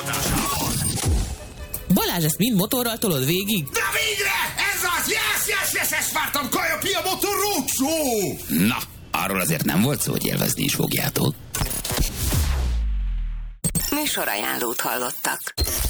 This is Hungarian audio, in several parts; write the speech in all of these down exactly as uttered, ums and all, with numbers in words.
támogatásával. Balázs, ezt mind motorral tolod végig? De végre! Ez az! Yes, yes, yes, ezt vártam! Kaja Pia Motor Roadshow! Na, arról azért nem volt szó, hogy élvezni is fogjátok. Műsorajánlót hallottak.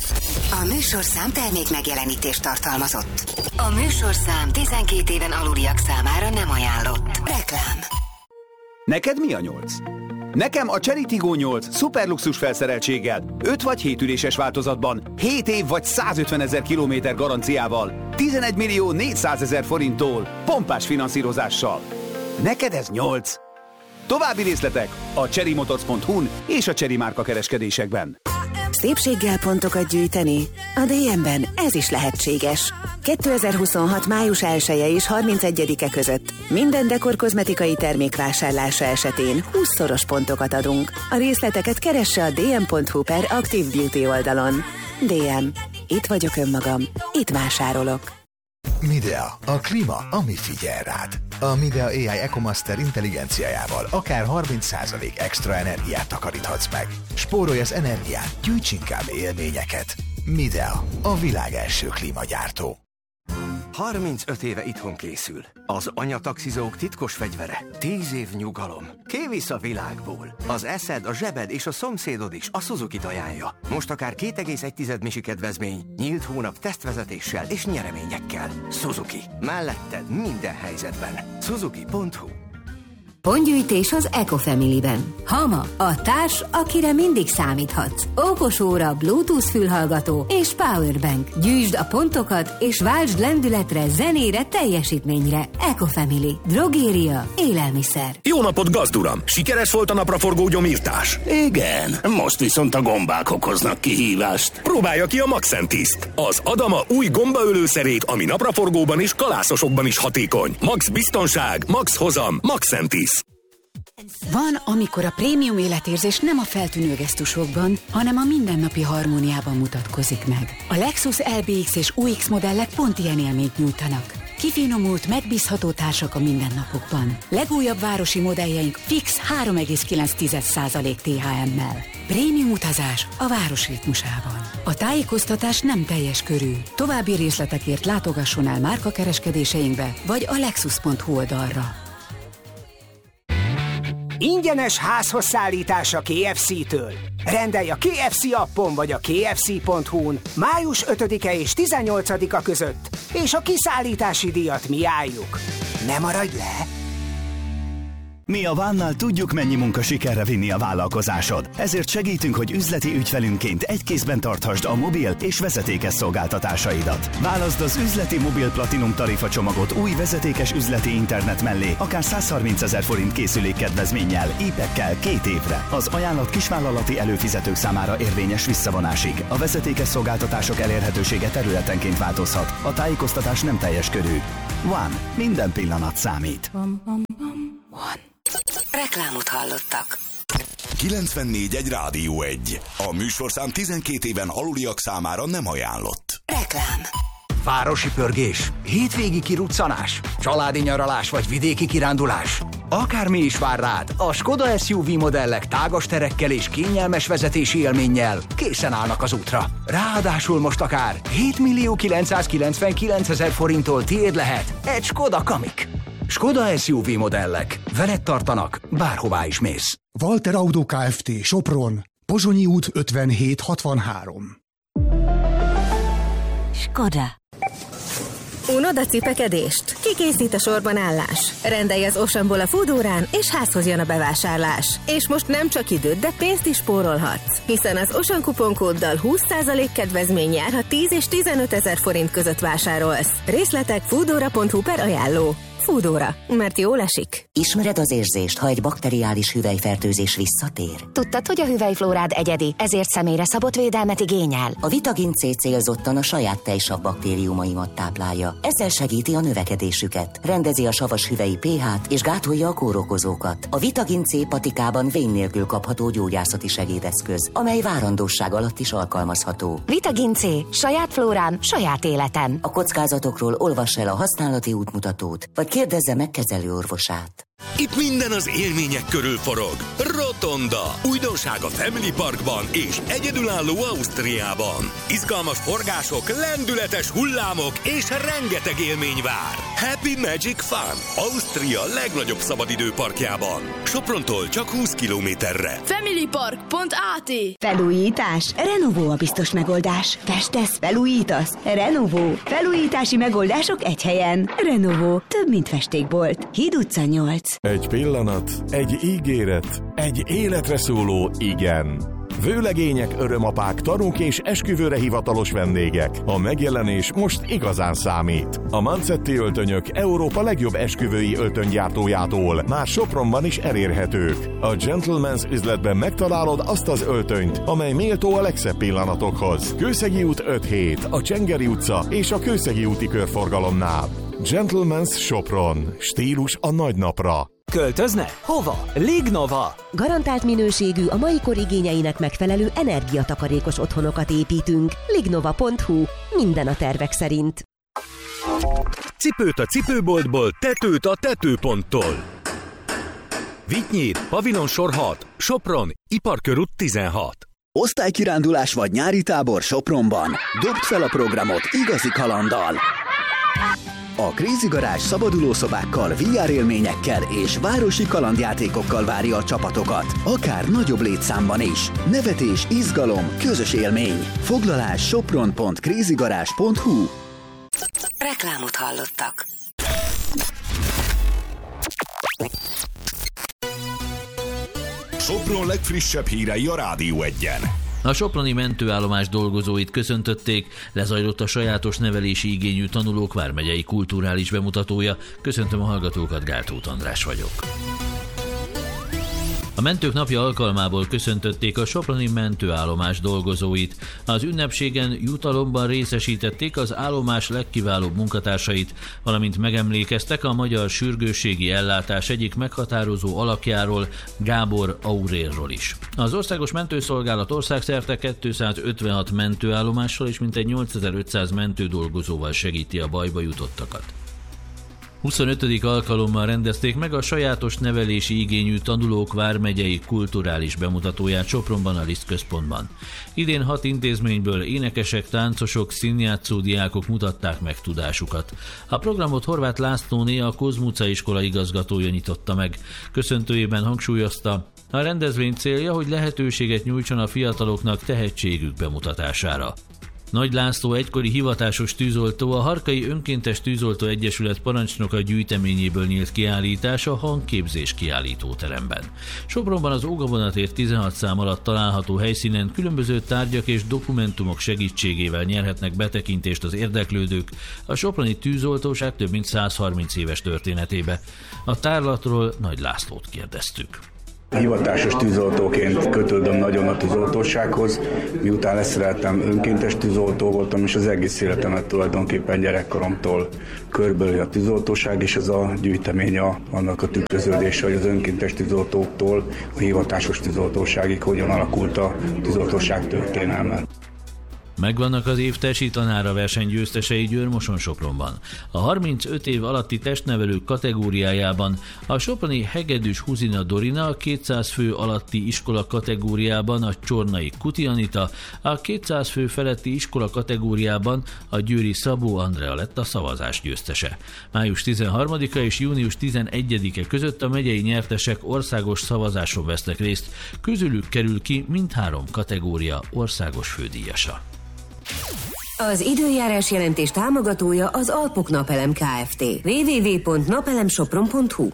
A műsorszám termék megjelenítést tartalmazott. A műsorszám tizenkét éven aluliak számára nem ajánlott. Reklám. Neked mi a nyolc? Nekem a Chery Tiggo nyolc szuperluxus felszereltséggel, öt vagy hét üléses változatban, hét év vagy százötvenezer kilométer garanciával, tizenegy millió négyszázezer forinttól, pompás finanszírozással. Neked ez nyolc. További részletek a cherry motors pont hu-n és a Chery márka kereskedésekben. Szépséggel pontokat gyűjteni? A dé em-ben ez is lehetséges. kétezer-huszonhat május elseje és harmincegyedike között minden dekor kozmetikai termék vásárlása esetén húszszoros pontokat adunk. A részleteket keresse a dé em pont hu per Active Beauty oldalon. dé em. Itt vagyok önmagam. Itt vásárolok. Midea, a klíma, ami figyel rád. A Midea á i EcoMaster intelligenciájával akár harminc százalék extra energiát takaríthatsz meg. Spórolj az energiát, gyűjts inkább élményeket. Midea, a világ első klímagyártó. harmincöt éve itthon készül. Az anyataxizók titkos fegyvere. tíz év nyugalom. Kivisz a világból. Az eszed, a zsebed és a szomszédod is a Suzuki-t ajánlja. Most akár két egész egy misi kedvezmény, nyílt hónap tesztvezetéssel és nyereményekkel. Suzuki. Melletted minden helyzetben. Suzuki pont hu. Pontgyűjtés az Ecofamily-ben. Hama, a társ, akire mindig számíthatsz. Okos óra, Bluetooth fülhallgató és powerbank. Gyűjtsd a pontokat és váltsd lendületre, zenére, teljesítményre. Ecofamily. Drogéria, élelmiszer. Jó napot, gazduram! Sikeres volt a napraforgó gyomírtás? Igen, most viszont a gombák okoznak kihívást. Próbálja ki a Maxentiszt, az Adama új gombaölőszerét, ami napraforgóban és kalászosokban is hatékony. Max biztonság, max hozam, Maxentiszt. Van, amikor a prémium életérzés nem a feltűnő gesztusokban, hanem a mindennapi harmóniában mutatkozik meg. A Lexus el bé iksz és u iksz modellek pont ilyen élményt nyújtanak. Kifinomult, megbízható társak a mindennapokban. Legújabb városi modelljeink fix három egész kilenc százalék té há emmel. Prémium utazás a város ritmusában. A tájékoztatás nem teljes körű. További részletekért látogasson el márkakereskedéseinkbe, vagy a lexus pont hu oldalra. Ingyenes házhoz szállítás a ká ef cé-től. Rendelj a ká ef cé appon vagy a ká ef cé pont hu-n május ötödike és tizennyolcadika között, és a kiszállítási díjat mi álljuk. Ne maradj le! Mi a Vánnal tudjuk, mennyi munka sikerre vinni a vállalkozásod. Ezért segítünk, hogy üzleti ügyfelünként egy kézben tarthasd a mobil és vezetékes szolgáltatásaidat. Válaszd az üzleti mobil platinum tarifa csomagot új vezetékes üzleti internet mellé, akár százharmincezer forint készülék kedvezménnyel, épekkel két évre. Az ajánlat kisvállalati előfizetők számára érvényes visszavonásig. A vezetékes szolgáltatások elérhetősége területenként változhat. A tájékoztatás nem teljes körű. One. Minden pillanat számít. One. Reklámot hallottak. kilencvennégy egy Rádió egy. A műsorszám tizenkét éven aluliak számára nem ajánlott. Reklám. Városi pörgés, hétvégi kiruccanás, családi nyaralás vagy vidéki kirándulás. Akármi is vár rád, a Skoda es u vé modellek tágas terekkel és kényelmes vezetési élménnyel készen állnak az útra. Ráadásul most akár hétmillió kilencszázkilencvenkilencezer forinttól tiéd lehet egy Skoda Kamiq. Skoda es u vé modellek. Veled tartanak, bárhová is mész. Walter Auto Kft. Sopron, Pozsonyi út ötvenhét hatvanhárom. Skoda. Unod a cipekedést? Kikészít a sorban állás? Rendelj az Oceanból a Foodórán, és házhoz jön a bevásárlás. És most nem csak időt, de pénzt is spórolhatsz. Hiszen az Ocean kuponkóddal húsz százalék kedvezmény jár, ha tíz és tizenöt ezer forint között vásárolsz. Részletek foodora pont hu per ajánló. Foodóra, mert jól esik. Ismered az érzést, ha egy bakteriális hüvelyfertőzés visszatér? Tudtad, hogy a hüvelyflórád egyedi, ezért személyre szabott védelmet igényel? A Vitagin C célzottan a saját tejsav baktériumaimat táplálja. Ezzel segíti a növekedésüket, rendezi a savas hüvelyi pé-hát és gátolja a kórokozókat. A Vitagin C patikában vén nélkül kapható gyógyászati segédeszköz, amely várandóság alatt is alkalmazható. Vitagin C. Saját flórám, saját életem. A kockázatokról olvass el a használati útmutatót, vagy kérdezze meg kezelőorvosát. Itt minden az élmények körül forog. Rotonda. Újdonság a Family Parkban és egyedülálló Ausztriában. Izgalmas forgások, lendületes hullámok és rengeteg élmény vár. Happy Magic Fun. Ausztria legnagyobb szabadidőparkjában. Soprontól csak húsz kilométerre. Familypark pont á té. Felújítás. Renovó a biztos megoldás. Festesz, felújítasz. Renovó. Felújítási megoldások egy helyen. Renovó. Több, mint festékbolt. Híd utca nyolc. Egy pillanat, egy ígéret, egy életre szóló igen. Vőlegények, örömapák, tanúk és esküvőre hivatalos vendégek. A megjelenés most igazán számít. A Mancetti öltönyök Európa legjobb esküvői öltönygyártójától már Sopronban is elérhetők. A Gentleman's üzletben megtalálod azt az öltönyt, amely méltó a legszebb pillanatokhoz. Kőszegi út öt hét, a Csengeri utca és a Kőszegi úti körforgalomnál. Gentleman's Sopron. Stílus a nagy napra. Költözne? Hova? Lignova! Garantált minőségű, a mai kor igényeinek megfelelő energiatakarékos otthonokat építünk. lignova pont hú. Minden a tervek szerint. Cipőt a cipőboltból, tetőt a tetőponttól. Vitynyír, Pavilon sor hat, Sopron, Iparkörút tizenhat. Osztálykirándulás vagy nyári tábor Sopronban. Dobd fel a programot igazi kalanddal. A Crazy Garage szabadulószobákkal, vé er élményekkel és városi kalandjátékokkal várja a csapatokat. Akár nagyobb létszámban is. Nevetés, izgalom, közös élmény. Foglalás sopron pont crazygarage pont hú. Reklámot hallottak. Sopron legfrissebb hírei a Rádió egyen. A soproni mentőállomás dolgozóit köszöntötték, lezajlott a sajátos nevelési igényű tanulók vármegyei kulturális bemutatója. Köszöntöm a hallgatókat, Gáltóth András vagyok. A Mentők Napja alkalmából köszöntötték a soproni mentőállomás dolgozóit. Az ünnepségen jutalomban részesítették az állomás legkiválóbb munkatársait, valamint megemlékeztek a magyar sürgősségi ellátás egyik meghatározó alakjáról, Gábor Aurélról is. Az Országos Mentőszolgálat országszerte kétszázötvenhat mentőállomással és mintegy nyolcezer-ötszáz mentődolgozóval segíti a bajba jutottakat. huszonötödik alkalommal rendezték meg a sajátos nevelési igényű tanulók vármegyei kulturális bemutatóját Sopronban, a Liszt központban. Idén hat intézményből énekesek, táncosok, színjátszó diákok mutatták meg tudásukat. A programot Horváth Lászlóné, a Kozmuca iskola igazgatója nyitotta meg. Köszöntőjében hangsúlyozta, a rendezvény célja, hogy lehetőséget nyújtson a fiataloknak tehetségük bemutatására. Nagy László egykori hivatásos tűzoltó, a Harkai Önkéntes Tűzoltó Egyesület parancsnoka gyűjteményéből nyílt kiállítás a hangképzés kiállítóteremben. Sopronban az Ógavonatér tizenhat szám alatt található helyszínen különböző tárgyak és dokumentumok segítségével nyerhetnek betekintést az érdeklődők a soproni tűzoltóság több mint százharminc éves történetébe. A tárlatról Nagy Lászlót kérdeztük. Hivatásos tűzoltóként kötődöm nagyon a tűzoltósághoz, miután leszereltem, önkéntes tűzoltó voltam, és az egész életemet tulajdonképpen gyerekkoromtól körbelül a tűzoltóság, és ez a gyűjtemény a, annak a tükröződése, hogy az önkéntes tűzoltóktól a hivatásos tűzoltóságig hogyan alakult a tűzoltóság történelme. Megvannak az év tesi tanára verseny győztesei Győr-Moson-Sopronban. A harmincöt év alatti testnevelők kategóriájában a soproni Hegedűs Huzina Dorina, a kétszáz fő alatti iskola kategóriában a csornai Kuti Anita, a kétszáz fő feletti iskola kategóriában a győri Szabó Andrea lett a szavazás győztese. május tizenharmadika és június tizenegyedike között a megyei nyertesek országos szavazáson vesznek részt, közülük kerül ki mindhárom kategória országos fődíjasa. Az időjárás jelentés támogatója az Alpok Napelem Kft. double-u double-u double-u pont napelemsopron pont hú.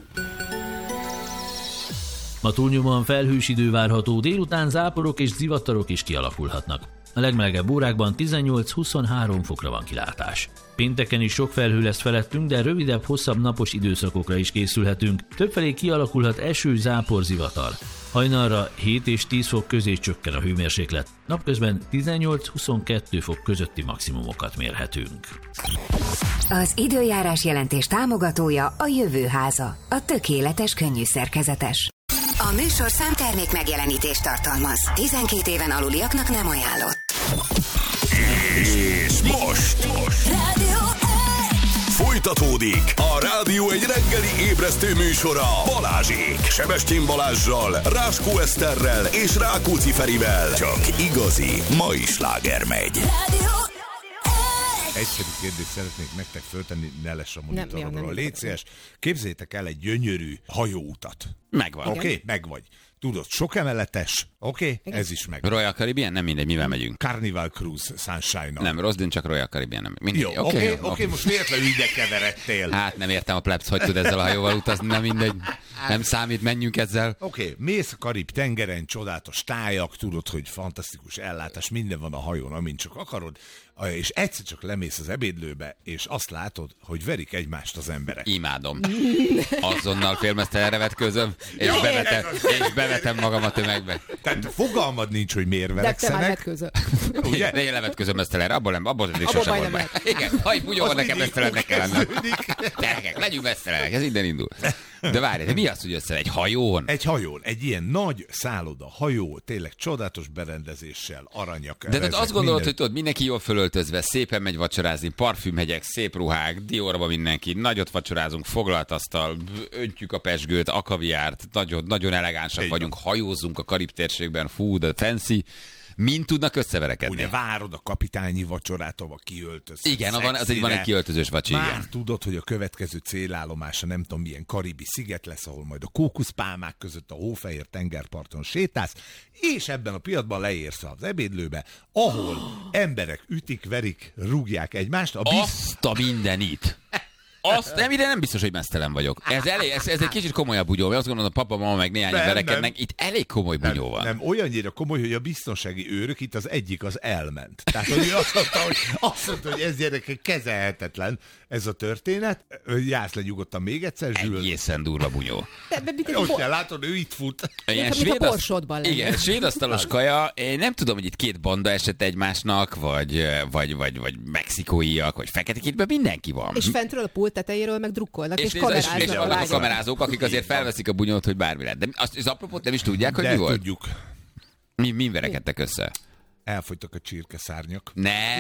Ma túlnyomóan felhős idő várható, délután záporok és zivatarok is kialakulhatnak. A legmelegebb órákban tizennyolc-huszonhárom fokra van kilátás. Pénteken is sok felhő lesz felettünk, de rövidebb, hosszabb napos időszakokra is készülhetünk. Többfelé kialakulhat eső, zápor, zivatar. Hajnalra hét és tíz fok közé csökken a hőmérséklet. Napközben tizennyolc-huszonkettő fok közötti maximumokat mérhetünk. Az időjárás jelentés támogatója a Jövőháza, a tökéletes könnyű szerkezetes. A műsor számtermék megjelenítést tartalmaz. tizenkét éven aluliaknak nem ajánlott. És most, most. Rádió egy. Folytatódik a Rádió egy reggeli ébresztő műsora Balázsék, Sebestyén Balázsral, Ráskó Eszterrel és Rákóczi Ferivel. Csak igazi mai sláger megy. Egyszerű kérdést szeretnék nektek föltenni, ne lesz a monitoromról. Nem, Légy szíves, képzeljétek el egy gyönyörű hajóutat. Megvan. Oké, okay? Megvagy. Tudod, sok emeletes, oké, okay? Ez is meg. Royal Caribbean? Nem mindegy, mivel megyünk. Carnival Cruise Sunshine-nal. Nem, Rosdin, csak Royal Caribbean. Nem. Mindegy. Jó, oké, okay, okay, okay, most véletlenül ide keveredtél. Hát nem értem a plebsz, hogy tud ezzel a hajóval utazni, nem mindegy. Nem számít, menjünk ezzel. Oké, okay, mész a Karib tengeren, csodálatos tájak, tudod, hogy fantasztikus ellátás, minden van a hajón, amint csak akarod, és egyszer csak lemész az ebédlőbe, és azt látod, hogy verik egymást az emberek. Imádom. Azonnal félmeztelenre vetközöm, és bevetem, és bevetem magam a tömegbe. Tehát fogalmad nincs, hogy miért verekszenek. De te már vetközöl. Ugye? De én levetközöm mesztelenre, abból nem, abból is sosem volt meg. Igen, ha itt bugyóban nekem mesztelennek kell lennem. Gyerekek, legyünk mesztelenek, ez innen indul. De várj, de mi az, hogy össze egy hajón? Egy hajón, egy ilyen nagy szálloda, hajó, tényleg csodálatos berendezéssel, aranyak. De tehát azt gondolod, minden... hogy tudod, mindenki jól fölöltözve, szépen megy vacsorázni, parfümhegyek, szép ruhák, Diorba mindenki, nagyot vacsorázunk, foglalt asztal, öntjük a pezsgőt, a kaviárt, nagyon, nagyon elegánsak vagyunk, hajózzunk a Karib térségben, fú, de fancy. Mind tudnak összeverekedni? Ugye várod a kapitányi vacsorát, ahol kiöltöz. Igen, van, az egy, van egy kiöltözős vacsi. Már igen. Tudod, hogy a következő célállomása nem tudom milyen karibi sziget lesz, ahol majd a kókuszpálmák között a hófehér tengerparton sétálsz, és ebben a pillanatban leérsz az ebédlőbe, ahol emberek ütik, verik, rúgják egymást. A biz... Azt a mindenit! Azt nem, ide nem biztos, hogy mesztelen vagyok. Ez, elég, ez, ez egy kicsit komolyabb bunyó, mert azt gondolom, a papa, mama meg néhány verekednek. Itt elég komoly bunyó van. Nem, nem, olyannyira komoly, hogy a biztonsági őrök, itt az egyik az elment. Tehát, hogy azt mondta, hogy, azt mondta, hogy ez gyerekek kezelhetetlen ez a történet. Jársz le nyugodtan még egyszer, Zsül. Egészen durva bunyó. Ott kell látod, ő itt fut. Ilyen svéd, asztal... Igen, svéd asztalos kaja. Én nem tudom, hogy itt két banda esett egymásnak, vagy, vagy, vagy, vagy mexikóiak, vagy feketekítben mindenki van. És fentről a pult tetejéről meg drukkolnak, és, és kameráznak. És vannak a kamerázók, akik azért felveszik a bunyót, hogy bármi lehet. De azt, az apropót nem is tudják, hogy de mi volt? tudjuk. Mi, mi verekedtek össze? Elfogytak a csirkeszárnyak. Ne!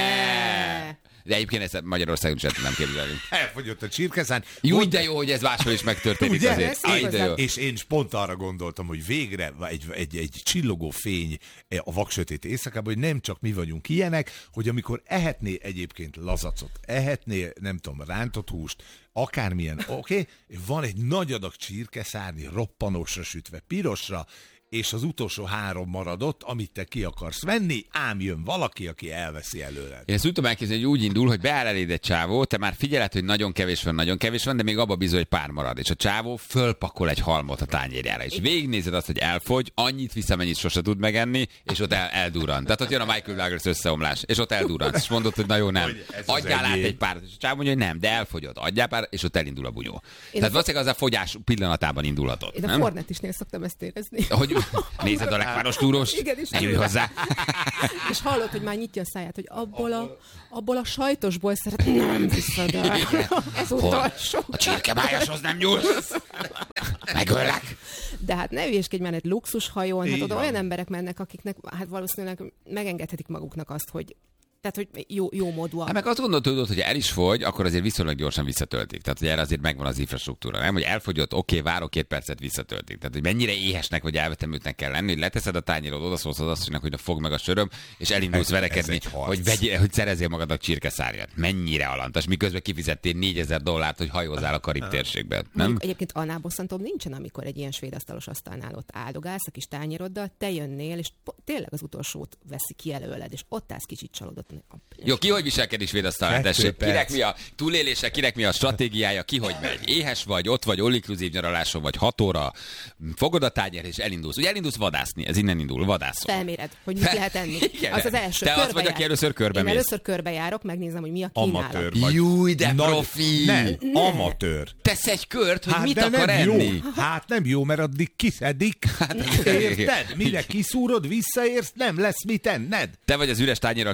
ne! De egyébként ezt Magyarországon sem tudnám képzelni. Elfogyott a csirkeszárny. Jó, de jó, hogy ez máshol is megtörténik. Ugye? Azért. Aj, de jó. És én pont arra gondoltam, hogy végre egy, egy, egy csillogó fény a vaksötét éjszakában, hogy nem csak mi vagyunk ilyenek, hogy amikor ehetné egyébként lazacot, ehetné, nem tudom, rántott húst, akármilyen, oké, okay, van egy nagy adag csirkeszárny, roppanósra sütve, pirosra, és az utolsó három maradott, amit te ki akarsz venni, ám jön valaki, aki elveszi előled. Én ezt úgy tudom elképzelni, hogy úgy indul, hogy beáll eléd egy csávó, te már figyeled, hogy nagyon kevés van, nagyon kevés van, de még abba bizony, hogy pár marad. És a csávó fölpakol egy halmot a tányérjára, és végignézed azt, hogy elfogy, annyit visz, amennyit sose tud megenni, és ott el, eldurrant. Tehát ott jön a Michael Douglas összeomlás, és ott eldurrant. És mondod, hogy na jó, nem. Adjál át egy párat, és a csávó mondja, hogy nem, de elfogyott. Adjál pár, és ott elindul a bunyó. Én Tehát valószínűleg az a fogyás pillanatában indulhatott. Én a Fornetisnél szoktam ezt érezni. Hogy nézed a lekváros túrós, ne ülj hozzá. És hallod, hogy már nyitja a száját, hogy abból a, abból a sajtosból szeret, nem viszed el. Ez utolsó. A csirkebájashoz nem nyúlsz. Megöllek. De hát ne ügyeskedj már egy luxushajón, hát oda olyan emberek mennek, akiknek hát valószínűleg megengedhetik maguknak azt, hogy tehát, hogy jó, jó módúak. Hát meg azt gondolod, hogy el is fogy, akkor azért viszonylag gyorsan visszatöltik. Tehát, hogy erre azért megvan az infrastruktúra. Nem, hogy elfogyott, oké, okay, várok két percet, visszatöltik. Tehát, hogy mennyire éhesnek vagy elvetemültnek kell lenni, hogy leteszed a tányérod, odaszólsz az asszonynak, hogy fog meg a söröm, és elindulsz ez, verekedni, ez hogy, vegyél, hogy szerezzél magadnak csirkeszárnyat. Mennyire alantas, miközben kifizettél négyezer dollárt, hogy hajózzál a Karib térségben. Nem? Egyébként annál bosszantóbb nincsen, amikor egy ilyen svéd asztalos asztalnál ott áldogálsz a kis tányéroddal, te jönnél, és tényleg az utolsót veszi ki előled, és ott állsz kicsit csalódott. Jó, ki hogy viselkedik svéd asztalán, tessék? Kinek mi a túlélése, kinek mi a stratégiája, ki hogy megy? Éhes vagy, ott vagy, all-inclusive nyaraláson vagy, hat óra, fogod a tányér és elindulsz. Ugye elindulsz vadászni, ez innen indul, vadászol. Felméred, hogy mit lehet enni. Igen, az az első. Te az vagy, aki először körbemész. Én először körbejárok, megnézem, hogy mi a kínálat. Amatőr vagy. Júj, de Nagy... profi! Nem, ne. amatőr. Tesz egy kört, hogy hát mit akar enni. Jó. Hát nem jó, mert addig kiszedik. Hát, érted? Mire kiszúrod, visszaérsz, nem lesz mit enned. Te vagy az üres tányérral köröző,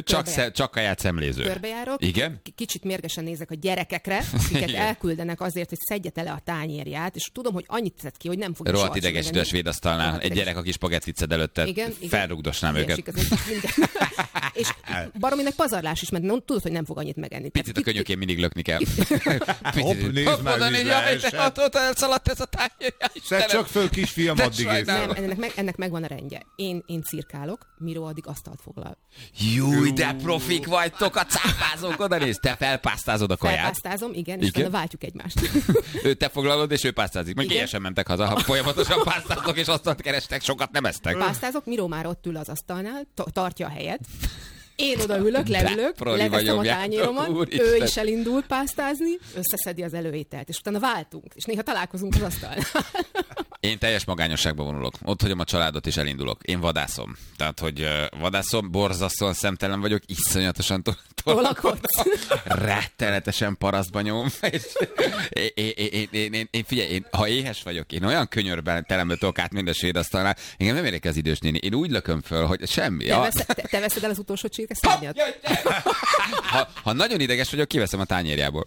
csak, szem, csak kaját szemléző. Körbejárok. Igen? Kicsit mérgesen nézek a gyerekekre, akiket elküldenek azért, hogy szedje tele a tányérját, és tudom, hogy annyit tett ki, hogy nem fogja rohadt idegesítő a svéd asztalnál. Egy gyerek, aki spagettit szed előtte, felrugdosnám őket. És barominek pazarlás is, mert nem, tudod, hogy nem fog annyit megenni. Picit a könyökén mindig lökni kell. Hopp, nézd már, oda négy, ott elszaladt ez a tányérja. Szedd csak föl, kisfiam, addig ész. Nem, ennek, meg, ennek megvan a rendje. Én, én cirkálok, Miró addig asztalt foglal. Júj, de profik vagytok, a cápázók, oda nézd, te felpásztázod a kaját. Felpásztázom, igen, és utána váltjuk egymást. Ő te foglalod, és ő pásztázik. Majd kényesen mentek haza, ha folyamatosan pásztáztok, és asztalt kerestek, sokat nem esztek. Pásztázok, Miró már ott ül az asztalnál, tartja a helyet. Én odaülök, leülök, leteszem a tányéromat, ő is elindul pásztázni, összeszedi az előételt, és utána váltunk, és néha találkozunk az asztalnál. Én teljes magányosságba vonulok. Ott hagyom a családot, és elindulok. Én vadászom. Tehát, hogy uh, vadászom, borzasztóan szemtelen vagyok, iszonyatosan tolakodsz. Rettenetesen parasztban nyom. én, én, én, én, én, én, figyelj, én, ha éhes vagyok, én olyan könyörben telembe tudok át mind a svéd asztalnál, engem nem érek az idős néni. Én úgy lököm föl, hogy semmi. Te, vesz, te, te veszed el az utolsó csirkeszárnyat? Ha, ha nagyon ideges vagyok, kiveszem a tányérjából.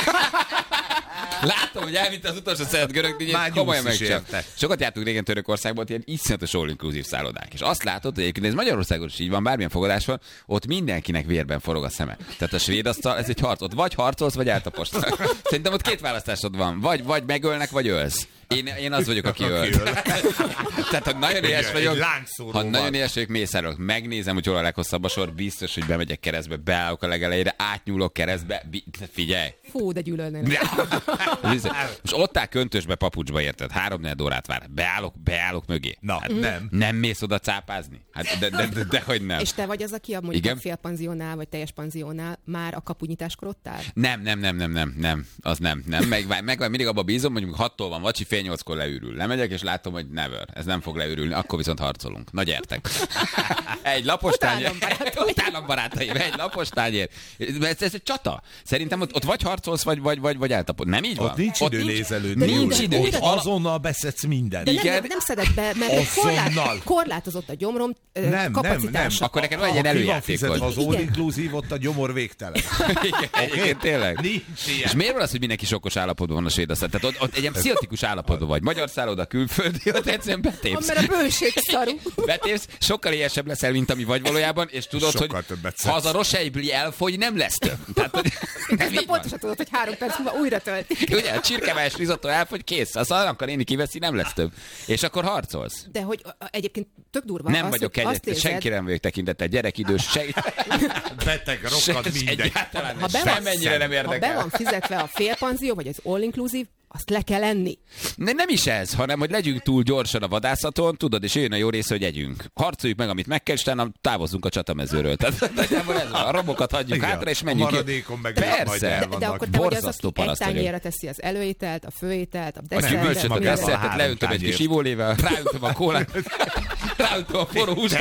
Látom, hogy elvitte az utolsó szeret görög, így komolyan megcsinálta. Sokat jártunk régen Törökországban, ott ilyen iszonyatos all-inclusive szállodák. És azt látod, hogy egyébként ez Magyarországon is így van, bármilyen fogadás van, ott mindenkinek vérben forog a szeme. Tehát a svéd asztal, ez egy harc. Ott vagy harcolsz, vagy eltaposnak. Szerintem ott két választásod van. Vagy, vagy megölnek, vagy ölsz. Én, én az vagyok, aki öl. Tehát, ha nagyon éhes vagyok, ha nagyon éhes vagyok, mészárolok, megnézem, hogy hol a leghosszabb a sor, biztos, hogy bemegyek keresztbe, beállok a legelejére, átnyúlok keresztbe, figyelj. Fú, de gyűlölnél. És ott áll köntösbe, papucsba, érted? Három-négy órát vár. Beállok, beállok mögé. Na, hát nem. Nem mész oda cápázni? Hát de, de, de, de hogy nem. És te vagy az, aki a mondjuk a félpanziónál, vagy teljes panziónál már a kapunyításkor ott áll? Nem, nem, nem, nem, nem, nem. Az nem, nem. Meg, meg mindig abba bízom, mondjuk hattól van vacsi, fél nyolckor leürül. Lemegyek, és látom, hogy never. Ez nem fog leürülni, akkor viszont harcolunk. Na gyertek. Egy lapos tányér. Utálom barátaim, egy lapos tányér. Ez, ez egy csata. Szerintem ott, ott vagy harcolsz, vagy, vagy, vagy, vagy eltapod. Nem így van? Ott nincs idő nézelődni. Nincs, nincs idő. Ott azonnal beszedsz mindent. De nem, nem szedek be, mert korlát, korlátozott a gyomrom nem, kapacitása. Nem, nem. Akkor neked van egy ilyen előjáték. Az all-inclusive, ott a gyomor végtelen. Igen, egyébként tényleg. Nincs ilyen. És miért van az, hogy mindenki sokkos állapotban van a svéd asztal? Tehát ott, ott egy ilyen pszichotikus állapotban vagy. Magyar szálloda, külföldi, ott egyszerűen betépsz. Mert a bőség szarú. Betépsz, sokkal éhesebb leszel, mint ami vagy valójában, és tudod, sokkal hogy ha az a roseibli elfogy, nem lesz több. Tehát, hogy nem így pontosan tudod, hogy három perc múlva újra töltik. Ugye, a csirkevályos risotto elfogy, kész. Az annak a néni kiveszi, nem lesz több. És akkor harcolsz. De hogy egyébként tök durva. Nem az, vagyok kegyetlen, senki nem vagyok tekintettel, gyerek idős, sejt. Beteg, rokkad, minden. Ha be van, mennyire nem érdekel. Ha be van fizetve a félpanzió, vagy az all-inclusive, azt le kell enni. Ne, nem is ez, hanem hogy legyünk túl gyorsan a vadászaton, tudod, és jön a jó része, hogy együnk. Harcoljuk meg, amit meg kell, és utána távozzunk a csatamezőről. Tehát ez a robokat hagyjuk igen, hátra, és menjünk. A maradékon meg persze. De, de akkor te vagy az, aki egy tányérra teszi az előételt, a főételt, a desszertet. A desszertet leöntöm egy kis ivólével, ráöntöm a kólát, ráöntöm a forró húst,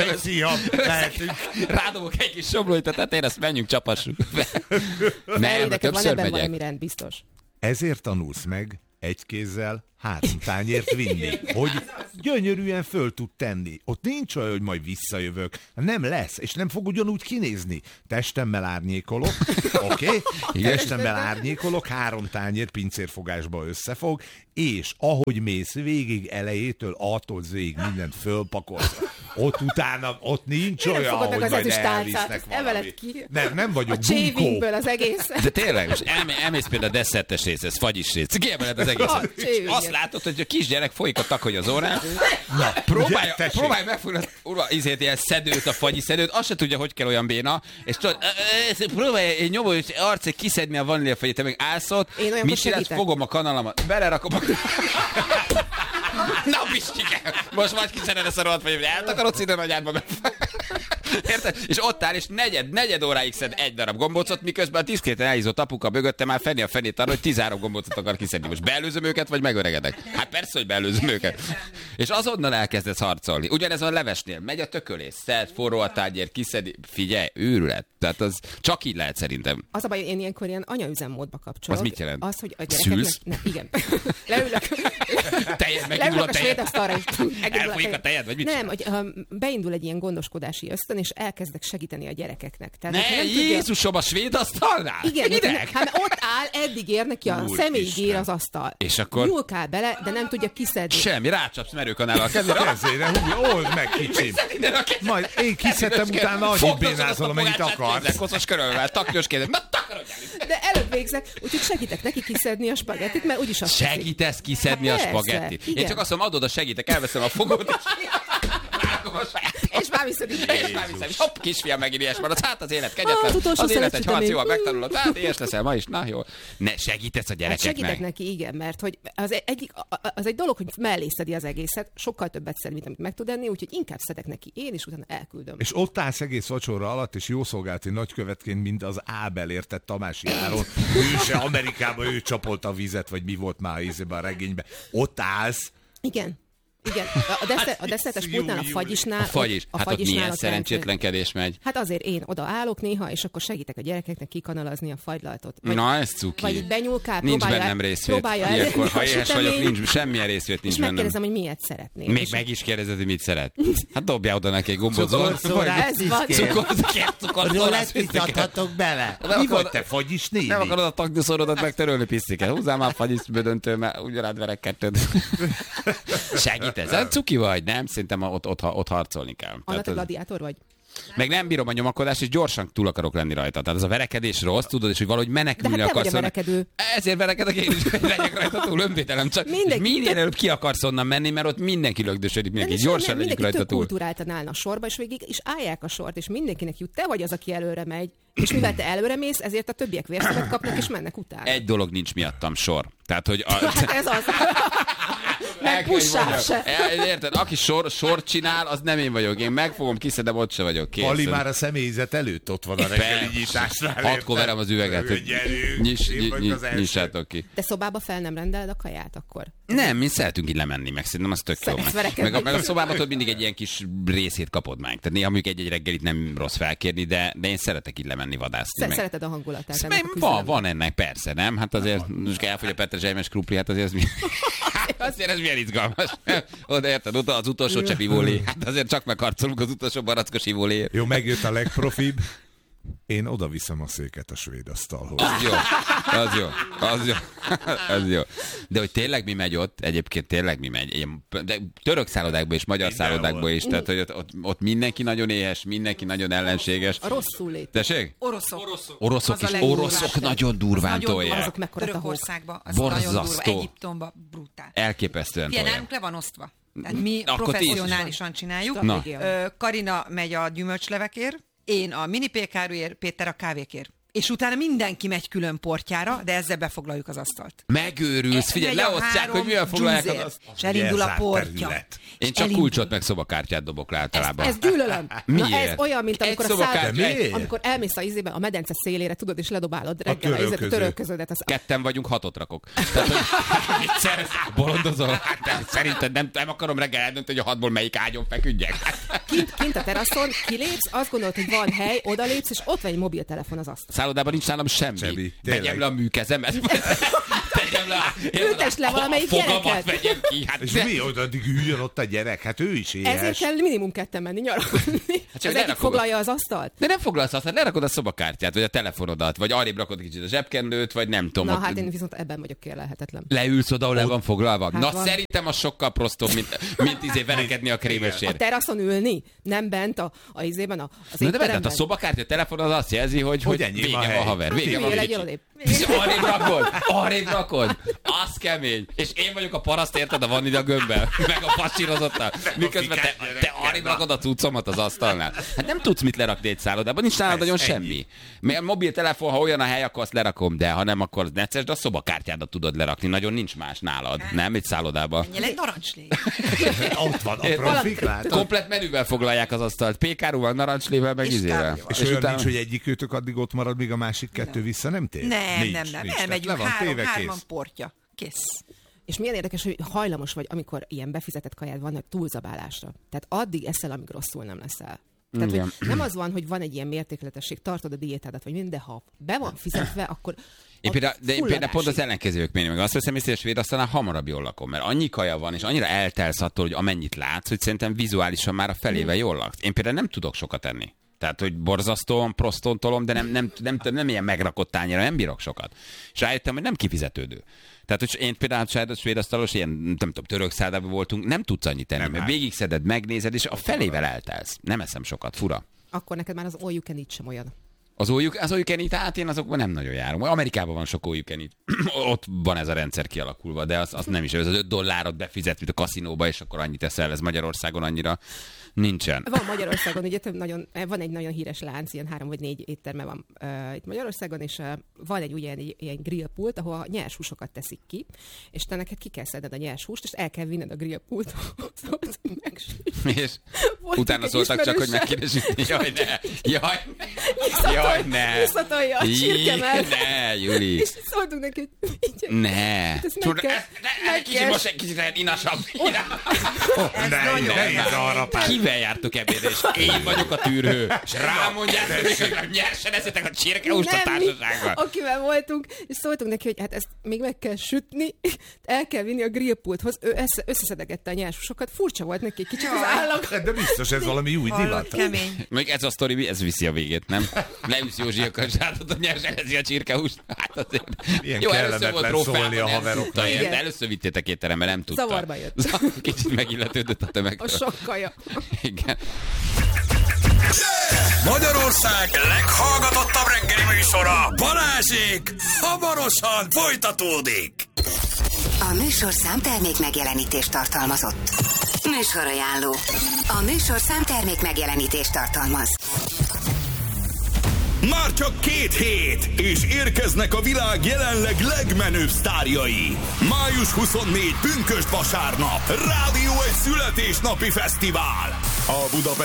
rádobok egy kis somlóit a tetején, ezt menjünk, csapassuk. Nem, többször megyek. Valami rend, biztos. Ezért tanulsz meg egy kézzel három tányért vinni, hogy gyönyörűen föl tud tenni. Ott nincs olyan, hogy majd visszajövök. Nem lesz, és nem fog ugyanúgy kinézni. Testemmel árnyékolok, oké? Okay? Testemmel árnyékolok, három tányér pincérfogásba összefog, és ahogy mész végig elejétől, attól zéig mindent fölpakolsz. Ott utána, ott nincs én olyan, hogy az majd elvisznek valami. Ki. Nem, nem vagyok a bunkó. Az egész. De tényleg, most elmé, elmész például a desszertes rész, ez fagyis rész. Kiemeled az egészet. Azt látod, hogy a kisgyerek folyik a takony az órán. Na, próbálja, próbálja megfogni az ura, izét, ilyen szedőt, a fagyi szedőt, azt se tudja, hogy kell olyan béna, és tudod, próbálja egy nyomó, és arcig kiszedni a vaníliafagyit, te meg állsz ott, mit csinálsz, fogom a kanalamat, belerakom a... Na, Pistike! Most vagy kiszeded ezt a rohadt fagyit, eltakarodsz ide nagyádba be. Érted? És ott áll, és negyed, negyed óráig szed egy darab gombócot, miközben a diszkréten elhízott apuka mögötte már fenni a fenét arra, hogy tizenhárom gombócot akar kiszedni. Most beelőzöm őket, vagy megöregedek? Hát persze, hogy beelőzöm őket. És azonnal elkezdesz harcolni. Ugyanez a levesnél. Megy a tökölész, szed, forró a tányér, kiszedi. Figyelj, őrület. Tehát az csak így lehet szerintem. Az a baj, én ilyenkor ilyen anyaüzemmódba kapcsolok. Az mit jelent? Az, hogy a gyerekeknek... Szülsz? Ne, igen. Leülök, Tejed, megindul a tejed. Elfolyik a tejed, vagy mit? Nem, hogy um, beindul egy ilyen gondoskodási ösztön, és elkezdek segíteni a gyerekeknek. Tehát, ne, Jézusom, tudja... a svéd asztalnál? Igen, hát ott áll, eddig ér neki a személyig ér az asztal. És akkor? Nyúlkál bele, de nem tudja kiszedni. Semmi, rácsapsz merőkanállal a kezére. Kezére, old meg kicsim. Majd én kiszedtem, utána annyit bénázol, amennyit akarsz. Koszos körölvel, taknyos kézzel. Na, takarodj el! De előbb végzek, úgyhogy segítek neki kiszedni a spagettit, mert úgyis azt segítesz kiszedni a spagettit. Én csak azt mondom, adod a segítek, elveszem a fogót, és már viszed is. És már viszed is. Hopp, kisfiam, megint ilyes marad. Hát az élet kegyetlen. Az, az élet egy harc, jól megtanulod. Hát ilyes leszel ma is. Na jó. Ne, segítesz a gyerekeknek. Hát segítek neki, igen, mert hogy az egy, az egy dolog, hogy mellé szedi az egészet, sokkal többet szed, mint amit meg tud enni, úgyhogy inkább szedek neki én, és utána elküldöm. És ott állsz egész vacsora alatt, és jószolgálati nagykövetként, mint az Ábel, érted, Tamási Áron. Ő se Amerikában, ő csapolta a vizet, vagy mi volt már a regényben. Ott állsz. Igen. Igen, a, desze, a desszertes pultnál, a fagyisnál... A fagyis. A hát ott milyen szerencsétlenkedés megy. Hát azért én oda állok néha, és akkor segítek a gyerekeknek kikanalazni a fagylaltot. Vagy, na, ez cuki. Vagy így benyúlkál, nincs próbálja bennem részvét. Ilyenkor, ha éhes vagyok, nincs, semmilyen részvét nincs és bennem. És megkérdezem, hogy miért szeretnél. Még meg is kérdezed, hogy mit szeret. Hát dobjál oda neki egy gombot. Ez van. Cukorszórát vitathatok bele. Mi vagy te, fagyis néni? Nem akarod a taknyúszorodat megtörölni, pisztiket. Húzzál már fagyis bödöntő, mert ugyanád verek kettőt. Segítesz. Cuki vagy. Nem, szerintem ott, ott, ott harcolni kell. Anna, te gladiátor vagy? Meg nem bírom a nyomakodást, és gyorsan túl akarok lenni rajta. Tehát az a verekedés rossz, tudod, és hogy valahogy menekülni hát akarsz. De hát te vagy a verekedő. Ezért verekedek én is, hogy legyek rajta túl, önvédelem. Csak minél előbb ki akarsz onnan menni, mert ott mindenki lögdösödik, mindenki gyorsan legyek rajta túl. Kultúráltan állna a sorba, és végig is állják a sort, és mindenkinek jut. Te vagy az, aki előre megy. És mivel te előre mész, ezért a többiek vérszemet kapnak, és mennek utána. Egy dolog nincs miattam, sor. Tehát, hogy... A... Hát ez az. Meg pussál se. Érted? Aki sor, sort csinál, az nem én vagyok. Én megfogom, kiszedem, ott se vagyok. Kész. Pali már a személyzet előtt ott van a reggeli nyitásnál. Hatkor verem az üveget, hogy nyis, nyissátok ki. De szobába fel nem rendeled a kaját akkor? Nem, mi szeretünk így lemenni, meg szerintem az tök jó. Meg a, meg a szobában ott mindig egy ilyen kis részét kapod meg. Tehát néha mondjuk egy-egy reggelit nem rossz felkérni, de, de én szeretek így lemenni vadászni. Szereted a hangulatát. Van, van ennek, persze, nem? Hát azért, most elfogy a Petre Zselymes krupli, hát azért ez mi... Azért ez milyen izgalmas. Oda érted, oda az utolsó csepp ivólé. Hát azért csak megharcolunk az utolsó barackos ivóléért. Jó, megjött a legprofibb. Én oda viszem a széket a svéd asztalhoz. Az jó, az jó, az jó, az jó. De hogy tényleg mi megy ott, egyébként tényleg mi megy, de török szállodákban és magyar szállodákban is, tehát hogy ott, ott, ott mindenki nagyon éhes, mindenki nagyon ellenséges. A rosszul lét. Tessék? Oroszok. Oroszok, oroszok is, oroszok nagyon durván tolják. Törökországban, az borzasztó. nagyon durva, Egyiptomban brutál. Elképesztően tolják. Nálunk le van osztva. Tehát mi akkor professzionálisan csináljuk. Na. Karina megy a gyümölcslevekért, én a mini pékáruért, Péter a kávékért. És utána mindenki megy külön portyára, de ezzel befoglaljuk az asztalt. Megőrülsz, figyelj, leosztják, hogy mivel foglalják az asztalt. És elindul a portya. Én csak elindul. Kulcsot meg szobakártyát dobok le általában. Ez, ez gyűlölöm. Miért? Na ez olyan, mint amikor egy a száll... amikor elmész a izébe, a medence szélére, tudod, és ledobálod reggel a, a törölköződet. Az... Ketten vagyunk, hatot rakok. Tehát, hogy egyszer bolondozol. Hát, szerinted nem, nem akarom reggel eldönteni, hogy a hatból melyik ágyon feküdjek. Kint, kint a teraszon, kilépsz, azt gondolod, hogy van hely, odalépsz, és ott van egy mobiltelefon az asztal. Szállodában nincs nálam semmi. semmi. Vegyem le a műkezemet. Tegyem le. Ültesd le valamelyik gyereket. Vegyem ki. Hát és mi oda addig üljön ott a gyerek? Hát ő is éhes. Ezért kell minimum ketten menni nyaralni. Hát az egyik foglalja az asztalt. De nem foglalsz asztalt, lerakod a szobakártyát, vagy a telefonodat, vagy arrébb rakod kicsit a zsebkendőt, vagy nem tudom. Na hát én viszont ebben vagyok kérlelhetetlen. Leülsz oda, ahol le van foglalva. Hát Na van. Szerintem az sokkal prostóbb, mint, mint izé verekedni a krémesért. A teraszon ülni, nem bent a, a izében, a, az Na de bent, a szobakártya, a telefon az azt jelzi, hogy, hogy, hogy vége van, haver. Vége van, arrébb rakod, arrébb rakod. Az kemény. És én vagyok a paraszt, érted, a vanilla gömbbel, meg a pasírozottal. Miközben te, te arrébb rakod a cuccomat az asztalnál. Hát nem tudsz mit lerakni egy szállodában, nincs nálad nagyon semmi. Mert a mobiltelefon, ha olyan a hely, akkor azt lerakom, de ha nem, akkor necces, de a szobakártyádat tudod lerakni. Nagyon nincs más nálad. Nem, egy szállodában. Menjél egy narancslév. Ott van a profik, látod? Komplet menüvel foglalják az asztalt. Pékárúval, narancslével, meg izével. És, és olyan utána... nincs, hogy egyik őtök addig ott marad, míg a másik kettő vissza nem tér? Nem, nincs, nem, nem. Nincs. Elmegyünk három, hárman portja. Kész. És milyen érdekes, hogy hajlamos vagy, amikor ilyen befizetett kajád van, túlzabálásra. Tehát addig eszel, amíg rosszul nem leszel. Tehát, hogy nem az van, hogy van egy ilyen mértékletesség, tartod a diétádat, vagy minden, de ha be van fizetve, akkor Én például, de én például pont az ellenkezők még, meg azt veszem észre, hogy a svéd asztalnál hamarabb jól lakom, mert annyi kaja van, és annyira eltelsz attól, hogy amennyit látsz, hogy szerintem vizuálisan már a felével jól laksz. Én például nem tudok sokat enni. Tehát, hogy borzasztóan prosztontolom, de nem, nem, nem, nem, nem ilyen megrakott tányéra, nem bírok sokat. És rájöttem, hogy nem kifizetődő. Tehát, hogy én például a svéd asztalos, ilyen, nem tudom, török szállodában voltunk, nem tudsz annyit tenni, mert végigszeded, megnézed, és a felével eltelsz. Nem eszem sokat, fura. Akkor neked már az all you can eat sem olyan. Az all you, az all you can eat, hát én azokban nem nagyon járom. Amerikában van sok all you can eat. Ott van ez a rendszer kialakulva, de az, az nem is. Ez az öt dollárot befizet, mint a kaszinóba, és akkor annyit eszel, ez Magyarországon annyira nincsen. Van Magyarországon, ugye nagyon, van egy nagyon híres lánc, ilyen három vagy négy étterme van uh, itt Magyarországon, és uh, van egy ugye ilyen, ilyen grillpult, ahol a nyers húsokat teszik ki, és te neked ki kell szedned a nyers húst, és el kell vinned a grillpulthoz. És utána szóltak csak, hogy meg kéne sütni. Jaj, ne! Jaj, ne! Jaj, ne! Visszatolja a csirkemel. Ne, Juli! És szóltunk neki, hogy így. Ne! Tudod, kicsit most egy kicsit inasabb. Ne, ne, arra pár. Kivel jártok ebédre, és én vagyok a tűrhő, és rámondjátok, hogy nyersen eszitek a csirkehúst a társasággal. Akivel voltunk, és szóltunk neki, hogy hát ezt még meg kell sütni, el kell vinni a grillpulthoz, ő össze, összeszedegette a nyershúsokat, furcsa volt neki egy kicsit az állag. De biztos ez valami új divat. Kemény. Még ez a sztori, ez viszi a végét, nem? Leüszi Józsi a kacsát, hogy nyersen eszi a csirkehúst. Hát azért. Ilyen jó, először volt szólni a haveroknak. Először vittétek étterembe, nem tudta. Zavarba jött. Kicsit megilletődött a tömeg. A sok kaja. Igen. Magyarország leghallgatottabb reggeli műsora, Balázsék, hamarosan folytatódik. A műsorszám termék megjelenítést tartalmazott. Műsorajánló. A műsorszám termék megjelenítést tartalmaz. Már csak két hét, és érkeznek a világ jelenleg legmenőbb sztárjai. május huszonnégyedike pünkösd vasárnap. Rádió egy születésnapi fesztivál. A Budapest